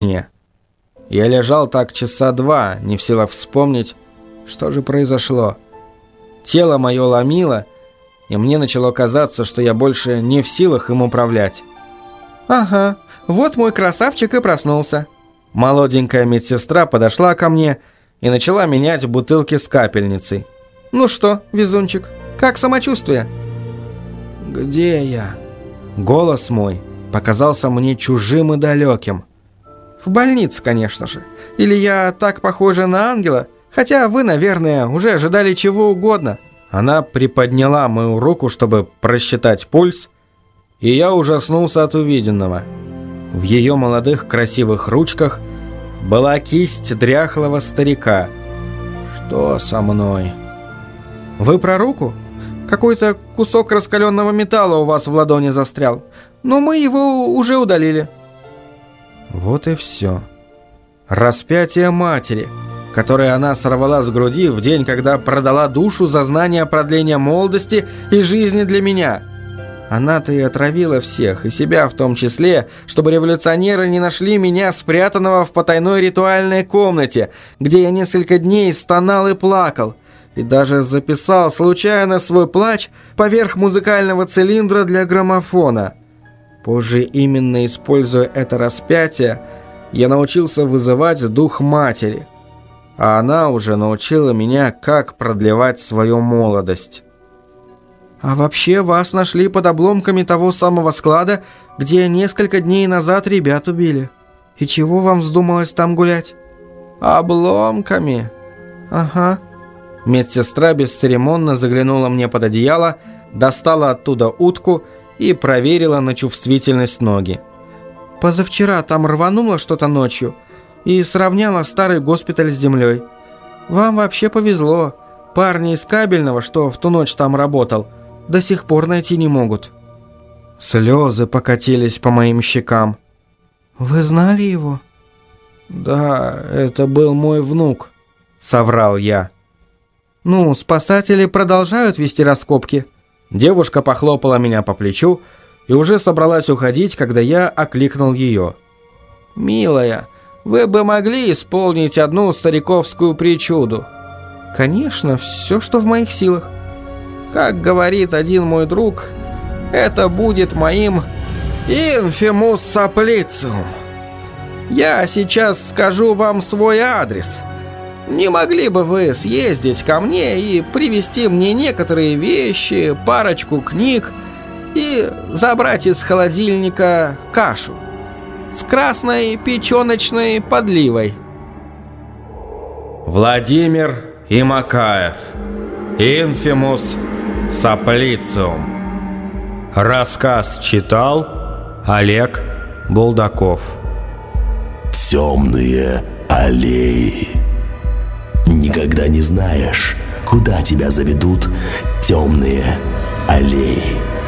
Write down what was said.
Я лежал так часа два, не в силах вспомнить, что же произошло. Тело мое ломило, и мне начало казаться, что я больше не в силах им управлять. «Ага, вот мой красавчик и проснулся». Молоденькая медсестра подошла ко мне и начала менять бутылки с капельницей. «Ну что, везунчик, как самочувствие?» «Где я?» Голос мой показался мне чужим и далеким. «В больнице, конечно же. Или я так похожа на ангела? Хотя вы, наверное, уже ожидали чего угодно». Она приподняла мою руку, чтобы просчитать пульс, и я ужаснулся от увиденного. В ее молодых красивых ручках была кисть дряхлого старика. Что со мной? «Вы про руку? Какой-то кусок раскаленного металла у вас в ладони застрял. Но мы его уже удалили». Вот и все. Распятие матери, которое она сорвала с груди в день, когда продала душу за знание продления молодости и жизни для меня. Она-то и отравила всех, и себя в том числе, чтобы революционеры не нашли меня спрятанного в потайной ритуальной комнате, где я несколько дней стонал и плакал, и даже записал случайно свой плач поверх музыкального цилиндра для граммофона. Позже, именно используя это распятие, я научился вызывать дух матери, а она уже научила меня, как продлевать свою молодость. «А вообще вас нашли под обломками того самого склада, где несколько дней назад ребят убили. И чего вам вздумалось там гулять?» «Обломками?» «Ага». Медсестра бесцеремонно заглянула мне под одеяло, достала оттуда утку и проверила на чувствительность ноги. «Позавчера там рвануло что-то ночью и сравняло старый госпиталь с землей. Вам вообще повезло. Парни из кабельного, что в ту ночь там работал, до сих пор найти не могут». Слезы покатились по моим щекам. «Вы знали его?» «Да, это был мой внук», — соврал я. «Ну, спасатели продолжают вести раскопки». Девушка похлопала меня по плечу и уже собралась уходить, когда я окликнул ее. «Милая, вы бы могли исполнить одну стариковскую причуду?» «Конечно, все, что в моих силах». «Как говорит один мой друг, это будет моим инфимус саплициум. Я сейчас скажу вам свой адрес. Не могли бы вы съездить ко мне и привезти мне некоторые вещи, парочку книг и забрать из холодильника кашу с красной печеночной подливой?» Владимир Имакаев. Инфимус Саплициум. Рассказ читал Олег Булдаков. Темные аллеи. Никогда не знаешь, куда тебя заведут темные аллеи.